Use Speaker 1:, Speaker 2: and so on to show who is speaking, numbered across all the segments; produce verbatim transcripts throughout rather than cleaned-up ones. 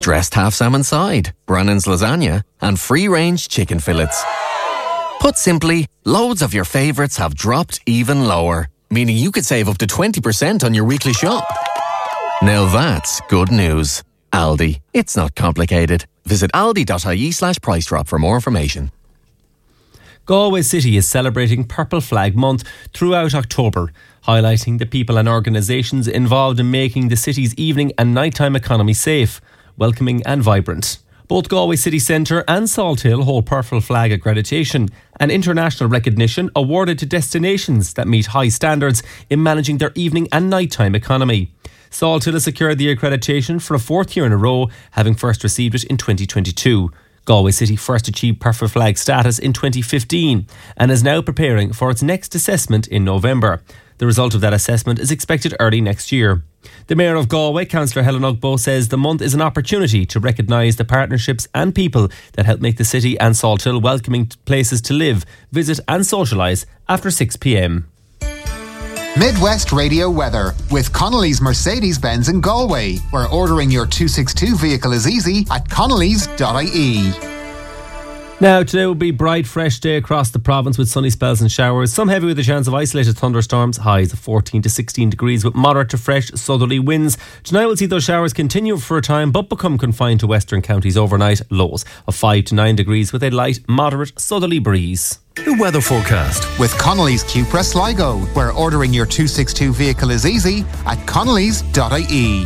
Speaker 1: dressed half salmon side, Brennan's lasagna, and free-range chicken fillets. Put simply, loads of your favourites have dropped even lower, meaning you could save up to twenty percent on your weekly shop. Now that's good news. Aldi. It's not complicated. Visit aldi.ie slash price drop for more information.
Speaker 2: Galway City is celebrating Purple Flag Month throughout October, highlighting the people and organisations involved in making the city's evening and nighttime economy safe, welcoming and vibrant. Both Galway City Centre and Salthill hold Purple Flag accreditation, an international recognition awarded to destinations that meet high standards in managing their evening and nighttime economy. Salthill has secured the accreditation for a fourth year in a row, having first received it in twenty twenty-two. Galway City first achieved Purple Flag status in twenty fifteen and is now preparing for its next assessment in November. The result of that assessment is expected early next year. The Mayor of Galway, Councillor Helen Ugbo, says the month is an opportunity to recognise the partnerships and people that help make the city and Salthill welcoming places to live, visit and socialise after six p m.
Speaker 3: Midwest Radio weather with Connolly's Mercedes-Benz in Galway, where ordering your two sixty-two vehicle is easy at connellys dot I E.
Speaker 2: Now, today will be a bright, fresh day across the province with sunny spells and showers. Some heavy with a chance of isolated thunderstorms. Highs of fourteen to sixteen degrees with moderate to fresh southerly winds. Tonight we'll see those showers continue for a time but become confined to western counties overnight. Lows of five to nine degrees with a light, moderate southerly breeze.
Speaker 4: The weather forecast
Speaker 3: with Connolly's Cupra Sligo, where ordering your two sixty-two vehicle is easy at connellys dot I E.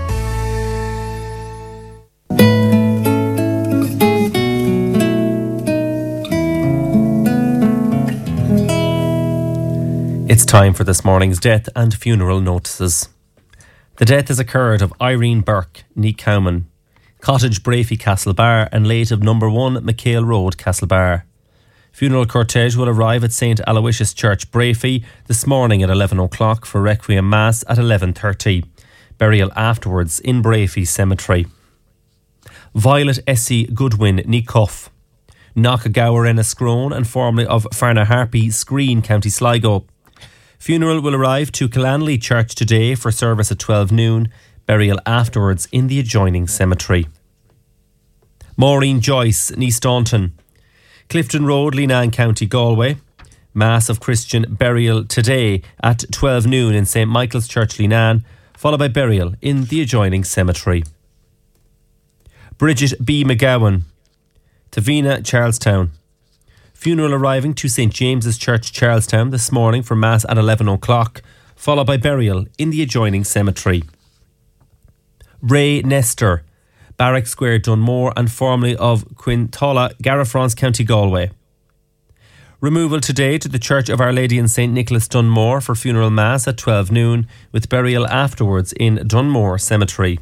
Speaker 2: It's time for this morning's death and funeral notices. The death has occurred of Irene Burke, ní Cowman, Cottage Brafey, Castlebar, and late of number one McHale Road, Castlebar. Funeral cortege will arrive at Saint Aloysius Church, Brafey, this morning at eleven o'clock for Requiem Mass at eleven thirty. Burial afterwards in Brafey Cemetery. Violet Essie Goodwin, ní Cuff, Knockagawer Enniscrone, and formerly of Farnaharpy, Screen, County Sligo. Funeral will arrive to Killanley Church today for service at twelve noon. Burial afterwards in the adjoining cemetery. Maureen Joyce, ní Staunton, Clifton Road, Leenane, County Galway. Mass of Christian burial today at twelve noon in Saint Michael's Church, Leenane, followed by burial in the adjoining cemetery. Bridget B. McGowan, Tavina, Charlestown. Funeral arriving to Saint James's Church, Charlestown this morning for Mass at eleven o'clock, followed by burial in the adjoining cemetery. Ray Nestor, Barrack Square, Dunmore, and formerly of Quintola, Garafrance, County Galway. Removal today to the Church of Our Lady in Saint Nicholas, Dunmore, for funeral Mass at twelve noon, with burial afterwards in Dunmore Cemetery.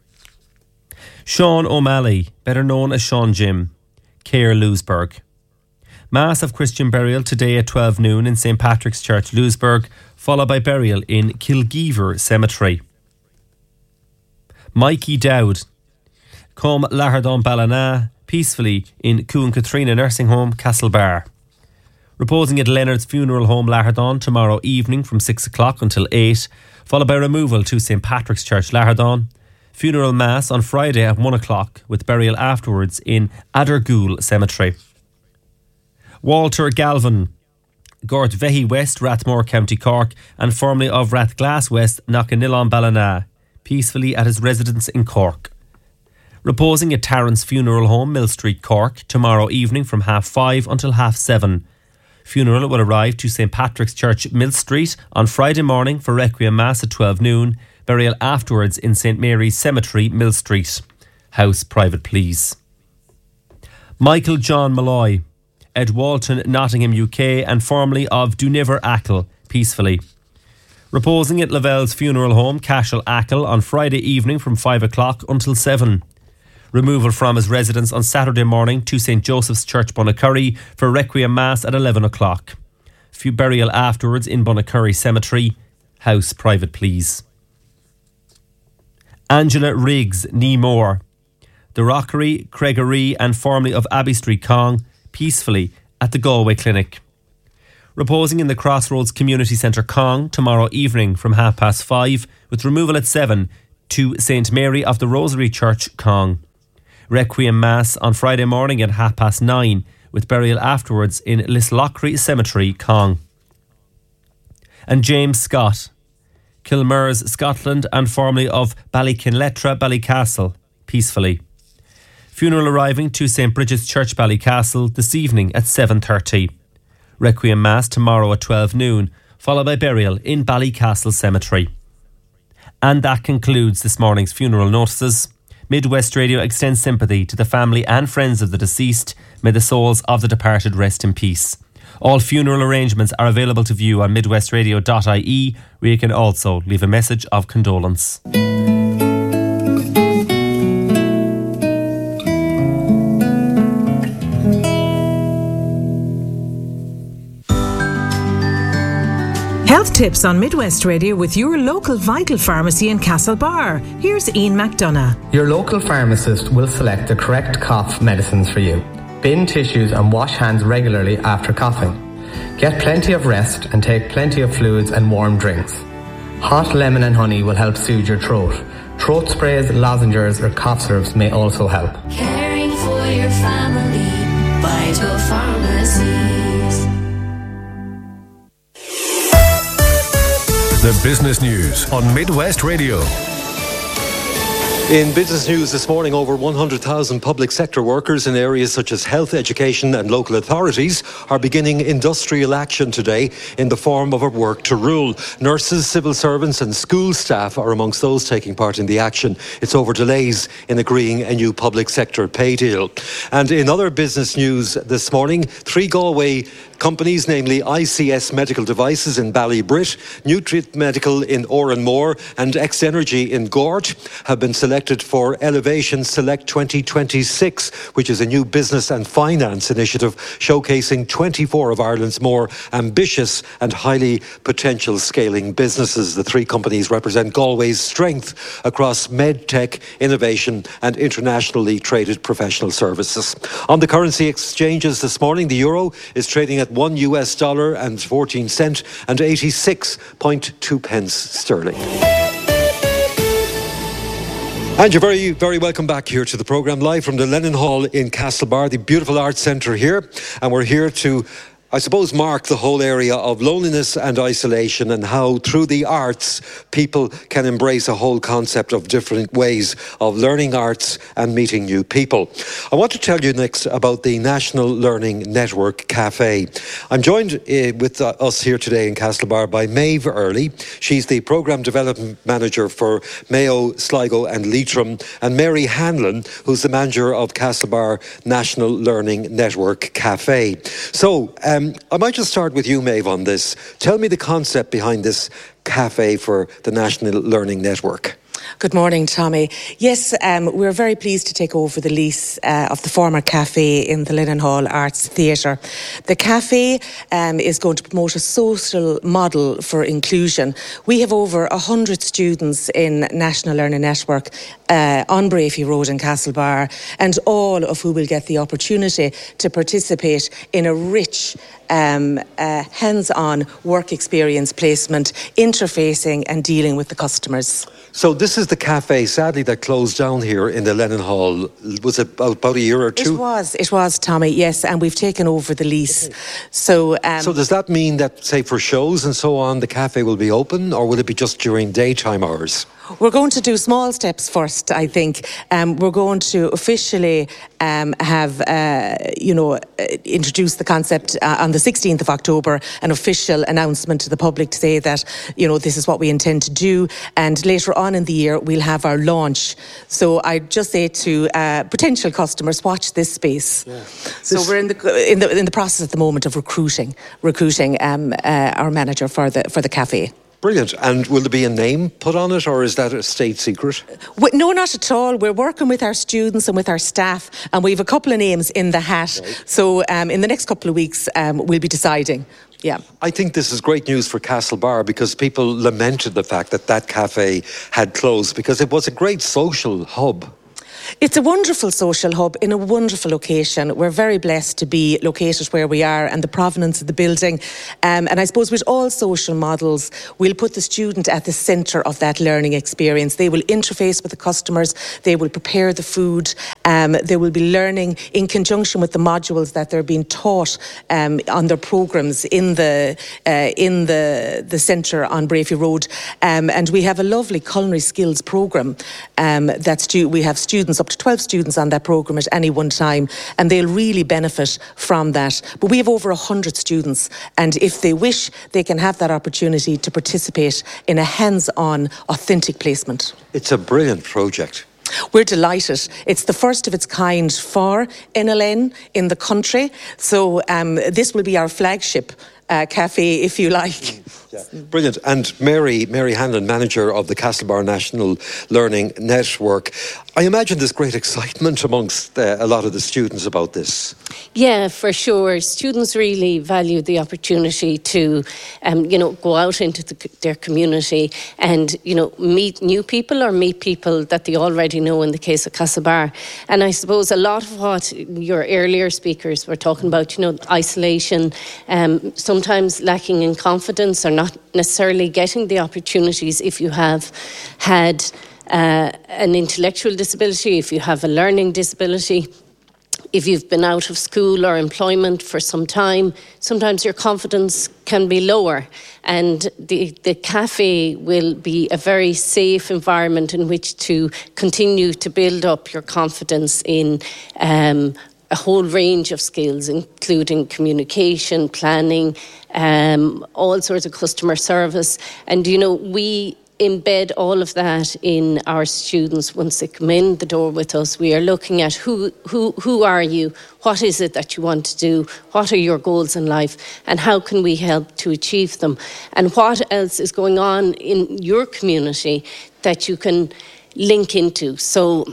Speaker 2: Sean O'Malley, better known as Sean Jim, Cahir, Lewisburg. Mass of Christian burial today at twelve noon in Saint Patrick's Church, Lewisburg, followed by burial in Kilgeever Cemetery. Mikey Dowd, Come Lahardon Ballina, peacefully in Cuan Katrina Nursing Home, Castlebar. Reposing at Leonard's Funeral Home, Lahardon, tomorrow evening from six o'clock until eight, followed by removal to Saint Patrick's Church, Lahardon. Funeral Mass on Friday at one o'clock, with burial afterwards in Adergool Cemetery. Walter Galvin, Gort Vehi West, Rathmore, County Cork, and formerly of Rathglass West, Knockanillon Ballina, peacefully at his residence in Cork. Reposing at Tarrant's Funeral Home, Mill Street, Cork, tomorrow evening from half five until half seven. Funeral will arrive to Saint Patrick's Church, Mill Street, on Friday morning for Requiem Mass at twelve noon. Burial afterwards in Saint Mary's Cemetery, Mill Street. House private, please. Michael John Malloy, Ed Walton, Nottingham, U K, and formerly of Duniver Achill, peacefully. Reposing at Lavelle's Funeral Home, Cashel, Achill, on Friday evening from five o'clock until seven. Removal from his residence on Saturday morning to Saint Joseph's Church, Bunnacurry, for Requiem Mass at eleven o'clock. Few burial afterwards in Bunnacurry Cemetery. House private, please. Angela Riggs, ní Mór, The Rockery, Craigery, and formerly of Abbey Street, Cong, peacefully at the Galway Clinic. Reposing in the Crossroads Community Centre, Cong, tomorrow evening from half past five, with removal at seven to Saint Mary of the Rosary Church, Cong. Requiem Mass on Friday morning at half past nine, with burial afterwards in Lislochry Cemetery, Cong. And James Scott, Kilmers, Scotland, and formerly of Ballykinletra, Ballycastle, peacefully. Funeral arriving to Saint Bridget's Church, Ballycastle, this evening at seven thirty. Requiem Mass tomorrow at twelve noon, followed by burial in Ballycastle Cemetery. And that concludes this morning's funeral notices. Midwest Radio extends sympathy to the family and friends of the deceased. May the souls of the departed rest in peace. All funeral arrangements are available to view on midwest radio dot I E, where you can also leave a message of condolence.
Speaker 4: Health tips on Midwest Radio with your local Vital Pharmacy in Castlebar. Here's Ian McDonough.
Speaker 5: Your local pharmacist will select the correct cough medicines for you. Bin tissues and wash hands regularly after coughing. Get plenty of rest and take plenty of fluids and warm drinks. Hot lemon and honey will help soothe your throat. Throat sprays, lozenges or cough syrups may also help.
Speaker 6: Caring for your family, Vital Pharmacies.
Speaker 7: The business news on Midwest Radio.
Speaker 8: In business news this morning, over one hundred thousand public sector workers in areas such as health, education and local authorities are beginning industrial action today in the form of a work to rule. Nurses, civil servants and school staff are amongst those taking part in the action. It's over delays in agreeing a new public sector pay deal. And in other business news this morning, three Galway companies, namely I C S Medical Devices in Ballybrit, Nutrient Medical in Oranmore and X Energy in Gort, have been selected for Elevation Select twenty twenty-six, which is a new business and finance initiative showcasing twenty-four of Ireland's more ambitious and highly potential scaling businesses. The three companies represent Galway's strength across medtech, innovation and internationally traded professional services. On the currency exchanges this morning, the euro is trading at one U S dollar and fourteen cent and eighty-six point two pence sterling. And you're very, very welcome back here to the programme, live from the Lennon Hall in Castlebar, the beautiful arts centre here. And we're here to, I suppose, mark the whole area of loneliness and isolation and how through the arts people can embrace a whole concept of different ways of learning arts and meeting new people. I want to tell you next about the National Learning Network Cafe. I'm joined uh, with uh, us here today in Castlebar by Maeve Early. She's the Programme Development Manager for Mayo, Sligo and Leitrim, and Mary Hanlon, who's the Manager of Castlebar National Learning Network Cafe. So, um, I might just start with you, Maeve, on this. Tell me the concept behind this cafe for the National Learning Network.
Speaker 9: Good morning, Tommy. Yes, um, we're very pleased to take over the lease uh, of the former cafe in the Lennon Hall Arts Theatre. The cafe um, is going to promote a social model for inclusion. We have over one hundred students in National Learning Network uh, on Brafey Road in Castlebar, and all of who will get the opportunity to participate in a rich Um, uh, hands-on work experience placement, interfacing and dealing with the customers.
Speaker 8: So this is the cafe, sadly, that closed down here in the Lennon Hall. Was it about, about a year or two?
Speaker 9: It was, it was, Tommy, yes, and we've taken over the lease. So, um,
Speaker 8: so does that mean that, say, for shows and so on, the cafe will be open, or will it be just during daytime hours?
Speaker 9: We're going to do small steps first, I think. Um, we're going to officially um, have, uh, you know, uh, introduce the concept uh, on the sixteenth of October, an official announcement to the public to say that, you know, this is what we intend to do. And later on in the year, we'll have our launch. So I'd just say to uh, potential customers, watch this space. Yeah. So this we're in the, in the in the process at the moment of recruiting, recruiting um, uh, our manager for the for the cafe.
Speaker 8: Brilliant. And will there be a name put on it, or is that a state secret?
Speaker 9: We, no, not at all. We're working with our students and with our staff, and we have a couple of names in the hat. Right. So um, in the next couple of weeks, um, we'll be deciding. Yeah.
Speaker 8: I think this is great news for Castlebar, because people lamented the fact that that cafe had closed, because it was a great social hub.
Speaker 9: It's a wonderful social hub in a wonderful location. We're very blessed to be located where we are and the provenance of the building. Um, and I suppose with all social models, we'll put the student at the centre of that learning experience. They will interface with the customers. They will prepare the food. Um, they will be learning in conjunction with the modules that they're being taught um, on their programmes in the uh, in the, the centre on Brafey Road. Um, and we have a lovely culinary skills programme um, that stu- we have students, up to twelve students on that programme at any one time, and they'll really benefit from that. But we have over one hundred students, and if they wish, they can have that opportunity to participate in a hands-on, authentic placement.
Speaker 8: It's a brilliant project.
Speaker 9: We're delighted. It's the first of its kind for N L N in the country, so um, this will be our flagship Uh, cafe, if you like.
Speaker 8: Yeah. Brilliant. And Mary, Mary Hanlon, manager of the Castlebar National Learning Network. I imagine there's great excitement amongst uh, a lot of the students about this.
Speaker 10: Yeah, for sure. Students really value the opportunity to, um, you know, go out into the, their community and, you know, meet new people or meet people that they already know in the case of Castlebar. And I suppose a lot of what your earlier speakers were talking about, you know, isolation, um, sometimes lacking in confidence or not necessarily getting the opportunities if you have had uh, an intellectual disability, if you have a learning disability, if you've been out of school or employment for some time, sometimes your confidence can be lower. And the, the cafe will be a very safe environment in which to continue to build up your confidence in um, a whole range of skills, including communication, planning, um, all sorts of customer service. And, you know, we embed all of that in our students once they come in the door with us. We are looking at who, who, who are you? What is it that you want to do? What are your goals in life? And how can we help to achieve them? And what else is going on in your community that you can link into? So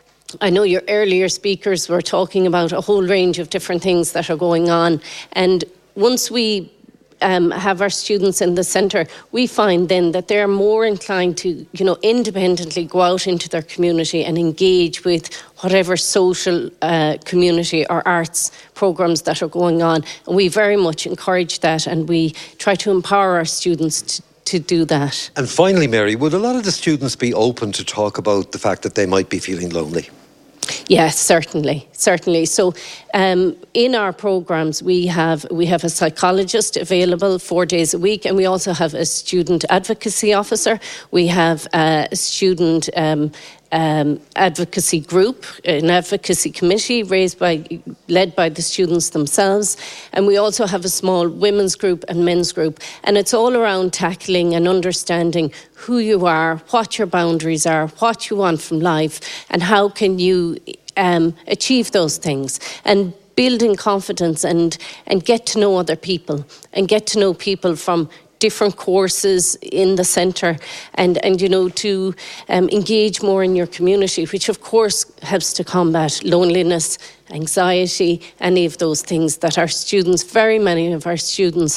Speaker 10: I know your earlier speakers were talking about a whole range of different things that are going on. And once we um, have our students in the centre, we find then that they're more inclined to, you know, independently go out into their community and engage with whatever social uh, community or arts programmes that are going on. And we very much encourage that, and we try to empower our students to to do that.
Speaker 8: And finally, Mary, would a lot of the students be open to talk about the fact that they might be feeling lonely?
Speaker 10: Yes, certainly, certainly. So, um, in our programmes, we have we have a psychologist available four days a week, and we also have a student advocacy officer. We have a student um, um, advocacy group, an advocacy committee raised by led by the students themselves, and we also have a small women's group and men's group, and it's all around tackling and understanding who you are, what your boundaries are, what you want from life, and how can you um, achieve those things, and building confidence and and get to know other people and get to know people from different courses in the centre, and, and you know, to um, engage more in your community, which of course helps to combat loneliness, anxiety, any of those things that our students, very many of our students,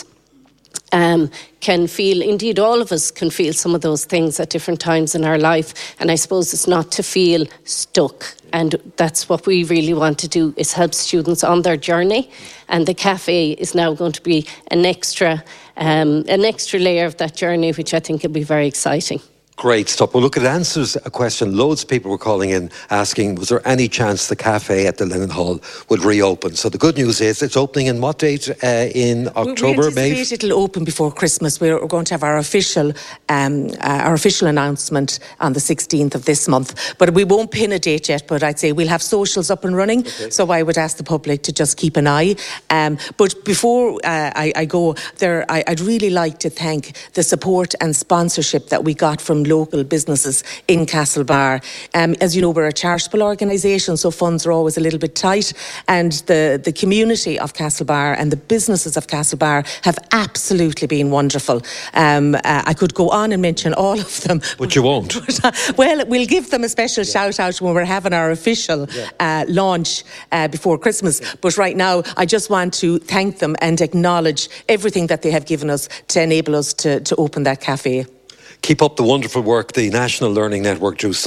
Speaker 10: Um, can feel. Indeed, all of us can feel some of those things at different times in our life, and I suppose it's not to feel stuck, and that's what we really want to do, is help students on their journey, and the cafe is now going to be an extra um, an extra layer of that journey, which I think will be very exciting.
Speaker 8: Great stuff. Well, look, it answers a question. Loads of people were calling in asking, was there any chance the cafe at the Lennon Hall would reopen? So the good news is it's opening in what date? Uh, in October,
Speaker 9: we, we
Speaker 8: May?
Speaker 9: it'll open before Christmas. We're, we're going to have our official um, uh, our official announcement on the sixteenth of this month. But we won't pin a date yet, but I'd say we'll have socials up and running. Okay. So I would ask the public to just keep an eye. Um, but before uh, I, I go, there, I, I'd really like to thank the support and sponsorship that we got from local businesses in Castlebar. Um, as you know, we're a charitable organisation, so funds are always a little bit tight, and the, the community of Castlebar and the businesses of Castlebar have absolutely been wonderful. Um, uh, I could go on and mention all of them.
Speaker 8: But you won't.
Speaker 9: But, uh, well, we'll give them a special yeah. shout out when we're having our official yeah. uh, launch uh, before Christmas. Yeah. But right now, I just want to thank them and acknowledge everything that they have given us to enable us to, to open that cafe.
Speaker 8: Keep up the wonderful work. The National Learning Network do such a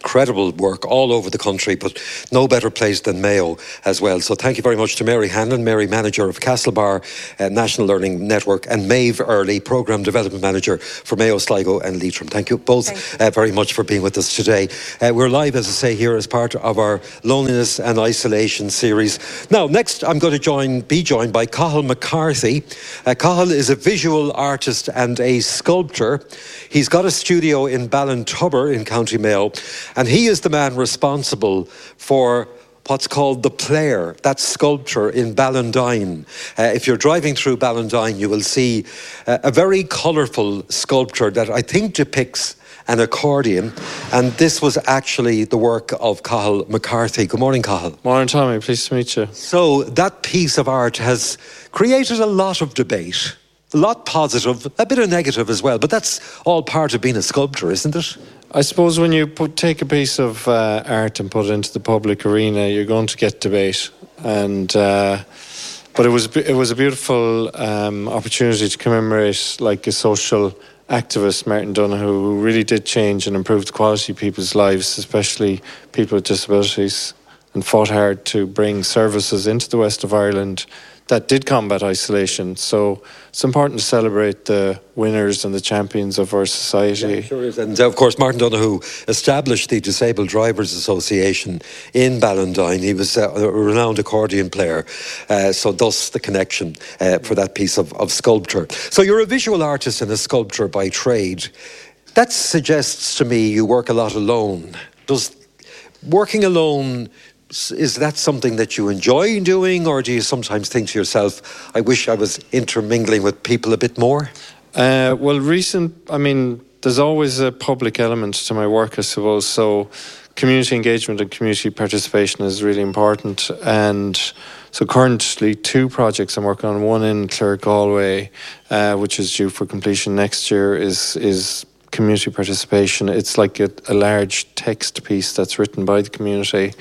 Speaker 8: incredible work all over the country, but no better place than Mayo as well. So thank you very much to Mary Hanlon, Mary Manager of Castlebar uh, National Learning Network, and Maeve Early, Programme Development Manager for Mayo, Sligo and Leitrim. Thank you both thank you. Uh, very much for being with us today. Uh, we're live, as I say, here as part of our Loneliness and Isolation series. Now, next I'm going to join, be joined by Cathal McCarthy. Uh, Cathal is a visual artist and a sculptor. He's got a studio in Ballintubber in County Mayo, and he is the man responsible for what's called the Player, that sculpture in Ballandine. Uh, if you're driving through Ballandine, you will see uh, a very colourful sculpture that I think depicts an accordion, and this was actually the work of Cathal McCarthy. Good morning, Cathal.
Speaker 11: Morning, Tommy. Pleased to meet you.
Speaker 8: So that piece of art has created a lot of debate. A lot positive, a bit of negative as well, but that's all part of being a sculptor, isn't it?
Speaker 11: I suppose when you put, take a piece of uh, art and put it into the public arena, you're going to get debate. And uh, but it was it was a beautiful um, opportunity to commemorate like a social activist, Martin Donoghue, who really did change and improve the quality of people's lives, especially people with disabilities, and fought hard to bring services into the west of Ireland that did combat isolation. So it's important to celebrate the winners and the champions of our society.
Speaker 8: Yeah, sure is. And uh, of course, Martin Donoghue established the Disabled Drivers Association in Ballandine. He was uh, a renowned accordion player, uh, so thus the connection uh, for that piece of, of sculpture. So you're a visual artist and a sculptor by trade. That suggests to me you work a lot alone. Does working alone, is that something that you enjoy doing, or do you sometimes think to yourself, I wish I was intermingling with people a bit more?
Speaker 11: Uh, well, recent, I mean, there's always a public element to my work, I suppose. So community engagement and community participation is really important. And so currently two projects I'm working on. One in Clare Galway, uh, which is due for completion next year, is is community participation. It's like a, a large text piece that's written by the community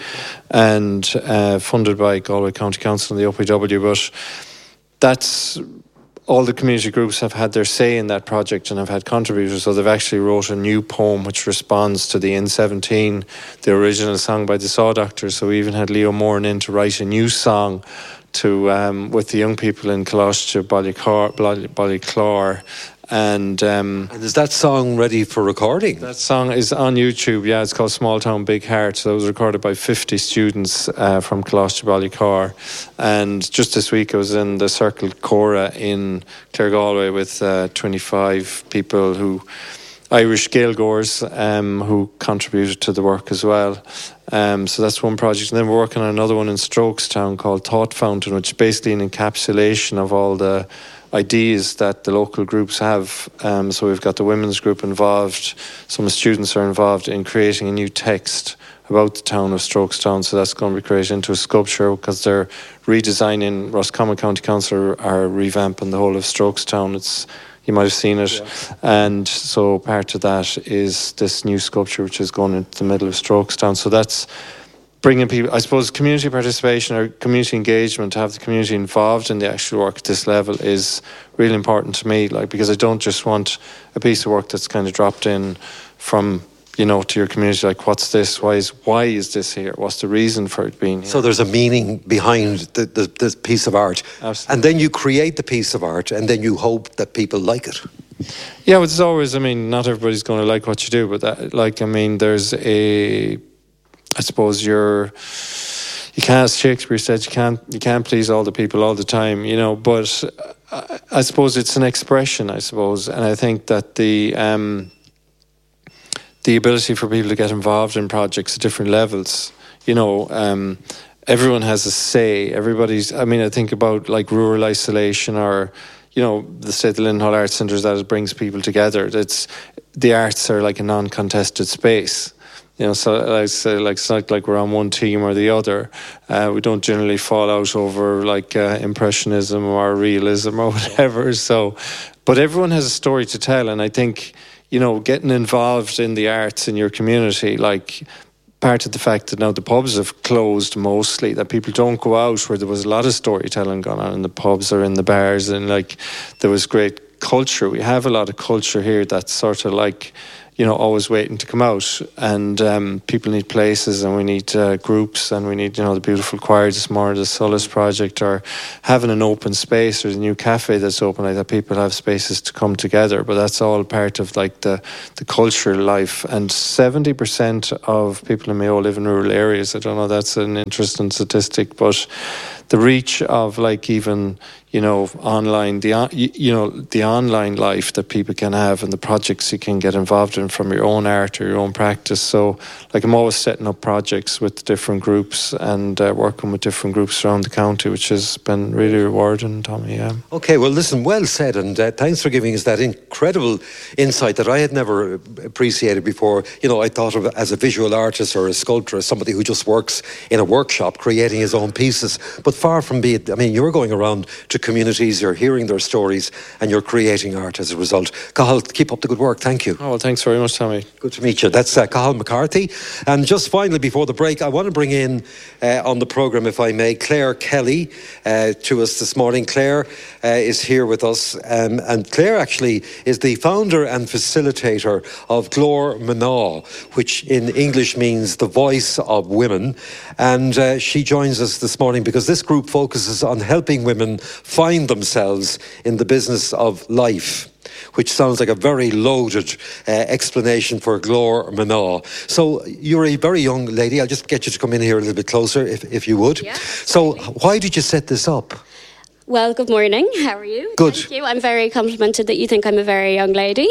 Speaker 11: and uh, funded by Galway County Council and the O P W. But that's all the community groups have had their say in that project and have had contributors. So they've actually wrote a new poem which responds to the N seventeen, the original song by the Saw Doctors. So we even had Leo Moran in to write a new song to um, with the young people in Colossia, Ballyclare. And, um,
Speaker 8: and is that song ready for recording?
Speaker 11: That song is on YouTube, yeah. It's called Small Town Big Heart. So it was recorded by fifty students uh, from Colossia Ballyclare. And just this week I was in the Circle Cora in Clare Galway with uh, twenty-five people who, Irish Gaelgoers, um, who contributed to the work as well. Um, so that's one project. And then we're working on another one in Strokestown called Thought Fountain, which is basically an encapsulation of all the ideas that the local groups have. Um, so we've got the women's group involved. Some students are involved in creating a new text about the town of Strokestown. So that's going to be created into a sculpture because they're redesigning, Roscommon County Council are revamping the whole of Strokestown. It's You might have seen it. Yeah. And so part of that is this new sculpture which is going into the middle of Strokestown. So that's bringing people, I suppose, community participation or community engagement, to have the community involved in the actual work at this level is really important to me, like, because I don't just want a piece of work that's kind of dropped in from, you know, to your community, like, what's this? Why is why is this here? What's the reason for it being here?
Speaker 8: So there's a meaning behind the, the, the piece of art.
Speaker 11: Absolutely.
Speaker 8: And then you create the piece of art and then you hope that people like it.
Speaker 11: Yeah, well, it's always, I mean, not everybody's going to like what you do, but that, like, I mean, there's a, I suppose you're, you can't, as Shakespeare said, you can't, you can't please all the people all the time, you know, but I, I suppose it's an expression, I suppose, and I think that the, um, the ability for people to get involved in projects at different levels, you know, um, everyone has a say, everybody's, I mean, I think about like rural isolation or, you know, the say the Lindenhall Arts Centres, that it brings people together. It's, the arts are like a non-contested space. You know, so like, say, like it's not like we're on one team or the other. Uh, we don't generally fall out over like uh, impressionism or realism or whatever. So, but everyone has a story to tell, and I think, you know, getting involved in the arts in your community, like part of the fact that now the pubs have closed mostly, that people don't go out where there was a lot of storytelling going on in the pubs or in the bars, and like there was great culture. We have a lot of culture here that's sort of like you know, always waiting to come out. And um, people need places, and we need uh, groups, and we need, you know, the beautiful choir this morning, the Solace Project, or having an open space, or the new cafe that's open like that. People have spaces to come together, but that's all part of like the, the cultural life. And seventy percent of people in Mayo live in rural areas. I don't know, that's an interesting statistic, but the reach of like even, you know, online, the you know, the online life that people can have, and the projects you can get involved in from your own art or your own practice. So, like, I'm always setting up projects with different groups and uh, working with different groups around the county, which has been really rewarding, Tommy. Yeah.
Speaker 8: Okay, well, listen, well said, and uh, thanks for giving us that incredible insight that I had never appreciated before. You know, I thought of as a visual artist or a sculptor as somebody who just works in a workshop creating his own pieces, but far from being. I mean, you're going around to communities, you're hearing their stories, and you're creating art as a result. Cathal, keep up the good work. Thank you.
Speaker 11: Oh, well, thanks very much, Tommy.
Speaker 8: Good to meet you. That's uh, Cathal McCarthy. And just finally, before the break, I want to bring in uh, on the programme, if I may, Claire Kelly uh, to us this morning. Claire uh, is here with us, um, and Claire actually is the founder and facilitator of Glór Mná, which in English means the voice of women. And uh, she joins us this morning because this group focuses on helping women find themselves in the business of life, which sounds like a very loaded uh, explanation for Glór Mná. So you're a very young lady. I'll just get you to come in here a little bit closer, if, if you would.
Speaker 12: Yeah,
Speaker 8: so why did you set this up?
Speaker 12: Well, good morning. How are you?
Speaker 8: Good.
Speaker 12: Thank you. I'm very complimented that you think I'm a very young lady.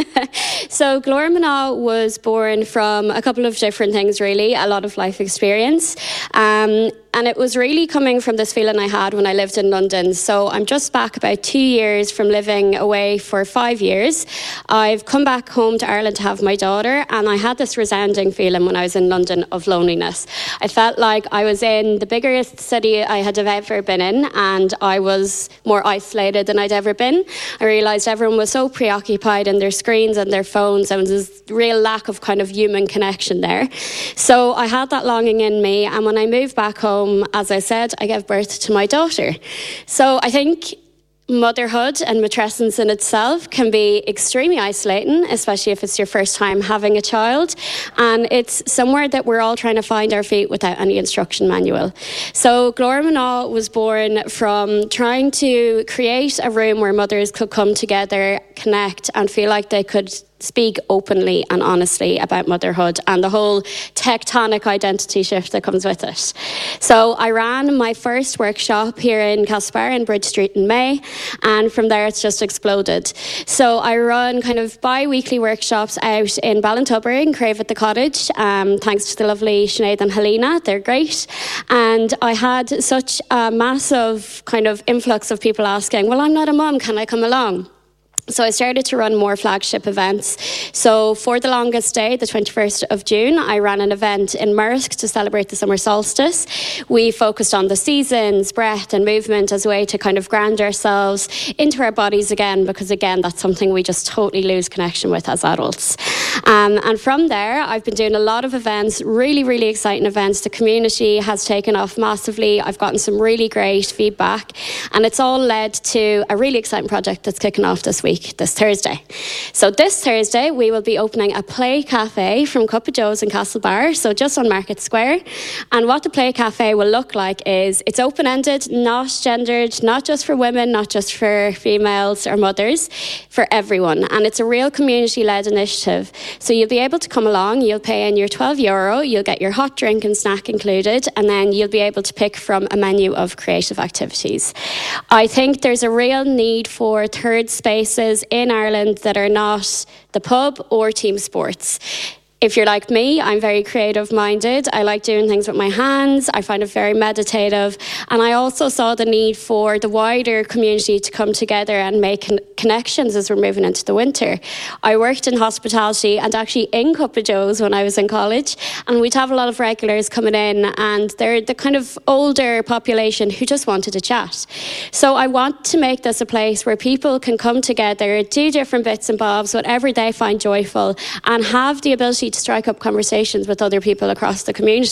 Speaker 12: So Glór Mná was born from a couple of different things, really, a lot of life experience. Um, And it was really coming from this feeling I had when I lived in London. So I'm just back about two years from living away for five years. I've come back home to Ireland to have my daughter, and I had this resounding feeling when I was in London of loneliness. I felt like I was in the biggest city I had ever been in, and I was more isolated than I'd ever been. I realised everyone was so preoccupied in their screens and their phones, and there was a real lack of kind of human connection there. So I had that longing in me, and when I moved back home, as I said, I gave birth to my daughter. So I think motherhood and matrescence in itself can be extremely isolating, especially if it's your first time having a child. And it's somewhere that we're all trying to find our feet without any instruction manual. So Glór Mná was born from trying to create a room where mothers could come together, connect, and feel like they could speak openly and honestly about motherhood and the whole tectonic identity shift that comes with it. So I ran my first workshop here in Castlebar in Bridge Street in May, and from there it's just exploded. So I run kind of bi-weekly workshops out in Ballintubber and Crave at the Cottage, um, thanks to the lovely Sinead and Helena. They're great. And I had such a massive kind of influx of people asking, well, I'm not a mum, can I come along? So I started to run more flagship events. So for the longest day, the twenty-first of June, I ran an event in Murrisk to celebrate the summer solstice. We focused on the seasons, breath and movement as a way to kind of ground ourselves into our bodies again, because again, that's something we just totally lose connection with as adults. Um, and from there, I've been doing a lot of events, really, really exciting events. The community has taken off massively. I've gotten some really great feedback, and it's all led to a really exciting project that's kicking off this week. This Thursday. So this Thursday we will be opening a play cafe from Cup of Joe's in Castlebar, so just on Market Square. And what the play cafe will look like is it's open-ended, not gendered, not just for women, not just for females or mothers, for everyone. And it's a real community-led initiative. So you'll be able to come along, you'll pay in your twelve euro, you'll get your hot drink and snack included, and then you'll be able to pick from a menu of creative activities. I think there's a real need for third spaces in Ireland that are not the pub or team sports. If you're like me, I'm very creative minded. I like doing things with my hands. I find it very meditative. And I also saw the need for the wider community to come together and make con- connections as we're moving into the winter. I worked in hospitality and actually in Cup of Joe's when I was in college. And we'd have a lot of regulars coming in, and they're the kind of older population who just wanted to chat. So I want to make this a place where people can come together, do different bits and bobs, whatever they find joyful, and have the ability to strike up conversations with other people across the community.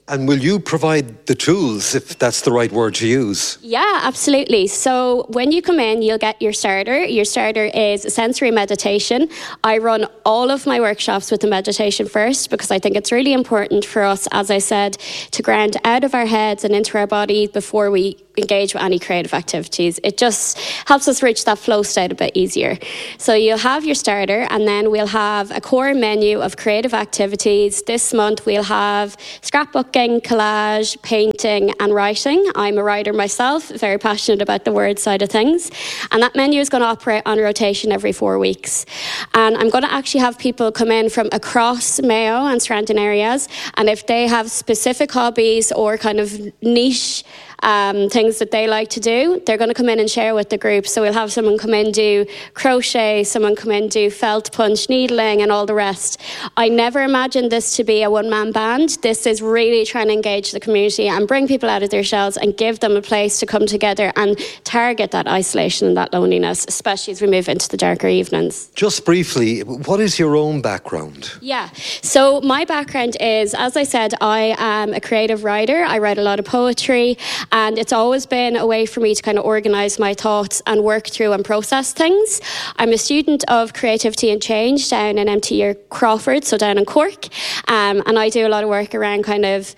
Speaker 8: And will you provide the tools, if that's the right word to use?
Speaker 12: Yeah, absolutely. So when you come in, you'll get your starter. Your starter is a sensory meditation. I run all of my workshops with the meditation first because I think it's really important for us, as I said, to ground out of our heads and into our body before we engage with any creative activities. It just helps us reach that flow state a bit easier. So you'll have your starter, and then we'll have a core menu of creative activities. This month we'll have scrapbooking, collage, painting and writing. I'm a writer myself, very passionate about the word side of things. And that menu is going to operate on rotation every four weeks. And I'm going to actually have people come in from across Mayo and surrounding areas. And if they have specific hobbies or kind of niche Um, things that they like to do, they're going to come in and share with the group. So we'll have someone come in do crochet, someone come in do felt punch, needling and all the rest. I never imagined this to be a one-man band. This is really trying to engage the community and bring people out of their shells and give them a place to come together and target that isolation and that loneliness, especially as we move into the darker evenings.
Speaker 8: Just briefly, what is your own background?
Speaker 12: Yeah, so my background is, as I said, I am a creative writer. I write a lot of poetry. And it's always been a way for me to kind of organise my thoughts and work through and process things. I'm a student of creativity and change down in M T U Crawford, so down in Cork. Um, and I do a lot of work around kind of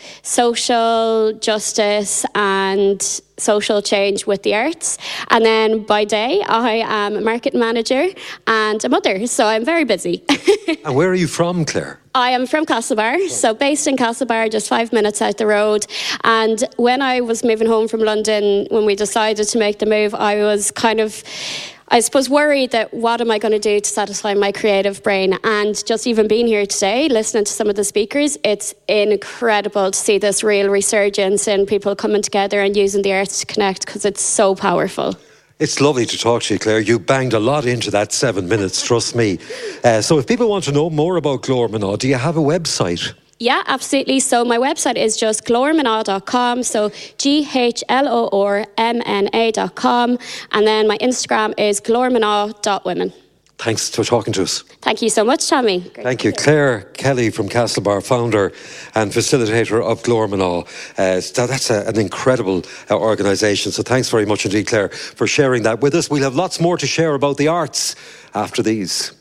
Speaker 12: social justice and social change with the arts. And then by day, I am a market manager and a mother, so I'm very busy.
Speaker 8: And where are you from, Claire?
Speaker 12: I am from Castlebar, so based in Castlebar, just five minutes out the road. And when I was moving home from London, when we decided to make the move, I was kind of, I suppose, worried that what am I going to do to satisfy my creative brain? And just even being here today, listening to some of the speakers, it's incredible to see this real resurgence in people coming together and using the arts to connect, because it's so powerful.
Speaker 8: It's lovely to talk to you, Claire. You banged a lot into that seven minutes, trust me. Uh, so if people want to know more about Glórmná, do you have a website?
Speaker 12: Yeah, absolutely. So my website is just glormna dot com. So G H L O R M N A dot com. And then my Instagram is glormna dot women.
Speaker 8: Thanks for talking to us.
Speaker 12: Thank you so much, Tommy. Great.
Speaker 8: Thank you. Claire Kelly from Castlebar, founder and facilitator of Glórmná. Uh, so that's a, an incredible uh, organisation. So thanks very much indeed, Claire, for sharing that with us. We'll have lots more to share about the arts after these.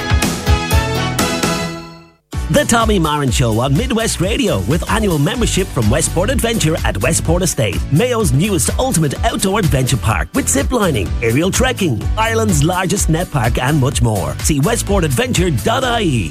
Speaker 13: The Tommy Marin Show on Midwest Radio, with annual membership from Westport Adventure at Westport Estate, Mayo's newest ultimate outdoor adventure park, with ziplining, aerial trekking, Ireland's largest net park and much more. See westport adventure dot I E.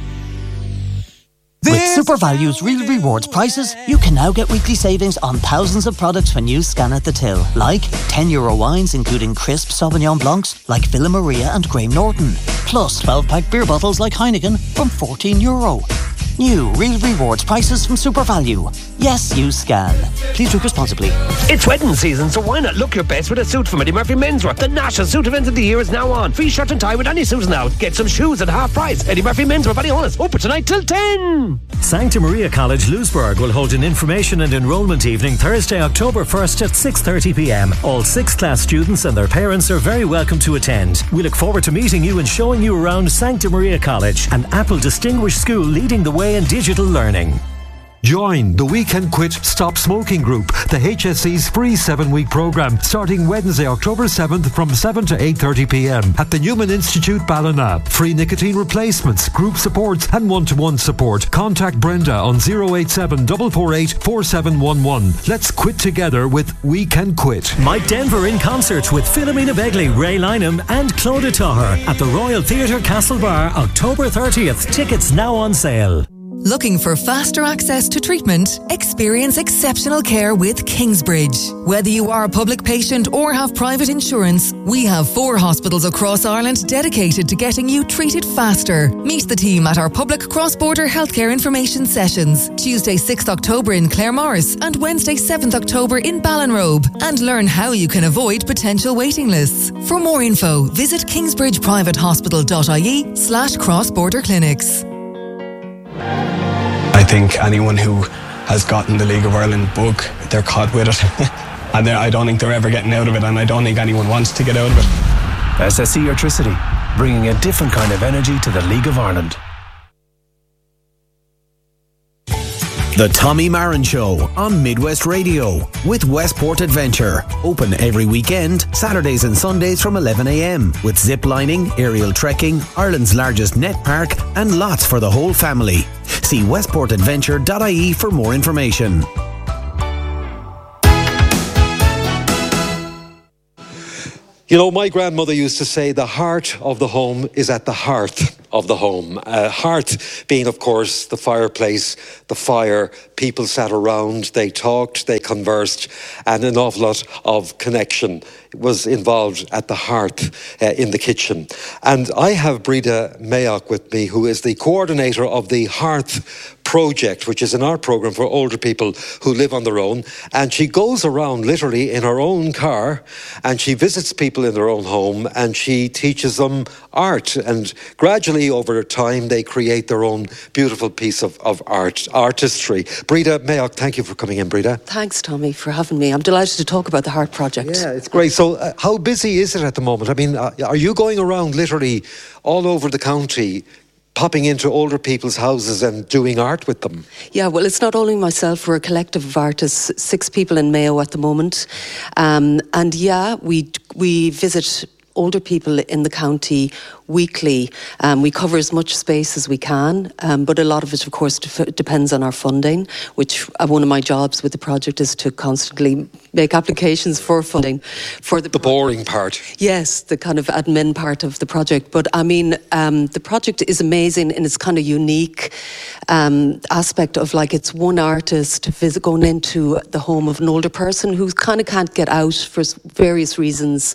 Speaker 14: With Super Value's Real Rewards prices, you can now get weekly savings on thousands of products when you scan at the till. Like ten euro wines including crisp Sauvignon Blancs like Villa Maria and Graham Norton. Plus twelve pack beer bottles like Heineken from fourteen euro. New Real Rewards prices from Super Value. Yes, you scan. Please drink responsibly.
Speaker 15: It's wedding season, so why not look your best with a suit from Eddie Murphy Menswear? The national suit event of the year is now on. Free shirt and tie with any suit now. Get some shoes at half price. Eddie Murphy Menswear, Ballyhonus, open tonight till ten.
Speaker 16: Sancta Maria College, Lewisburg will hold an information and enrolment evening Thursday, October first at six thirty p m. All sixth class students and their parents are very welcome to attend. We look forward to meeting you and showing you around Sancta Maria College, an Apple distinguished school leading the way in digital learning.
Speaker 17: Join the We Can Quit Stop Smoking Group, the H S C's free seven-week programme, starting Wednesday, October seventh from seven to eight thirty p m at the Newman Institute, Ballina. Free nicotine replacements, group supports and one-to-one support. Contact Brenda on zero eight seven, four four eight, four seven one one. Let's quit together with We Can Quit.
Speaker 16: Mike Denver in concert with Philomena Begley, Ray Lynham and Claude Taher at the Royal Theatre Castlebar, October thirtieth. Tickets now on sale.
Speaker 18: Looking for faster access to treatment? Experience exceptional care with Kingsbridge. Whether you are a public patient or have private insurance, we have four hospitals across Ireland dedicated to getting you treated faster. Meet the team at our public cross-border healthcare information sessions, Tuesday sixth October in Claremorris and Wednesday seventh October in Ballinrobe, and learn how you can avoid potential waiting lists. For more info, visit kingsbridgeprivatehospital.ie slash cross-border clinics.
Speaker 19: I think anyone who has gotten the League of Ireland bug, they're caught with it. And I don't think they're ever getting out of it, and I don't think anyone wants to get out of it.
Speaker 7: S S E Electricity, bringing a different kind of energy to the League of Ireland.
Speaker 20: The Tommy Marin Show on Midwest Radio with Westport Adventure. Open every weekend, Saturdays and Sundays from eleven a m with zip lining, aerial trekking, Ireland's largest net park and lots for the whole family. See westport adventure dot I E for more information.
Speaker 8: You know, my grandmother used to say the heart of the home is at the hearth of the home. Uh, hearth being, of course, the fireplace, the fire. People sat around, they talked, they conversed, and an awful lot of connection was involved at the hearth uh, in the kitchen. And I have Breda Mayock with me, who is the coordinator of the Hearth Project, which is an art programme for older people who live on their own. And she goes around literally in her own car and she visits people in their own home and she teaches them art. And gradually over time they create their own beautiful piece of, of art, artistry. Breda Mayock, thank you for coming in, Breda.
Speaker 21: Thanks, Tommy, for having me. I'm delighted to talk about the Heart Project.
Speaker 8: Yeah, it's great. So uh, how busy is it at the moment? I mean, uh, are you going around literally all over the county popping into older people's houses and doing art with them?
Speaker 21: Yeah, well, it's not only myself, we're a collective of artists, six people in Mayo at the moment. Um, and yeah, we we visit older people in the county weekly. Um, we cover as much space as we can, um, but a lot of it, of course, def- depends on our funding, which uh, one of my jobs with the project is to constantly make applications for funding. For the,
Speaker 8: the boring part.
Speaker 21: Yes, the kind of admin part of the project. But I mean, um, the project is amazing in its kind of unique um, aspect of like it's one artist visit, going into the home of an older person who kind of can't get out for various reasons.